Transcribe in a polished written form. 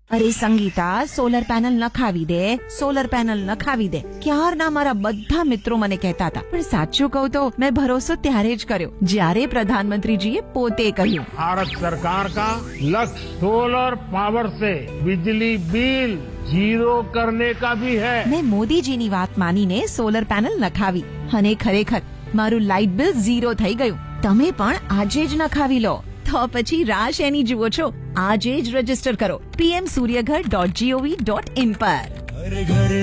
અરે Sangeeta, solar panel નખાવી દે, solar panel નખાવી દે. ક્યારના મારા બધા મિત્રો મને કહેતા હતા, પણ સાચું કહું તો મેં ભરોસો ત્યારે જ કર્યો જ્યારે પ્રધાનમંત્રીજીએ પોતે કહ્યું, भारत सरकार का लक्ष्य सोलर पावर से बिजली बिल जीरो करने का भी है। મેં મોદીજીની વાત માનીને સોલર પેનલ નખાવી અને ખરેખર મારું લાઇટ બિલ 0 થઈ ગયું. તમે પણ આજે જ નખાવી લો. તો પછી રાહ શેની જુઓ છો? આજે જ રજીસ્ટર કરો pmsuryaghar.gov.in પર.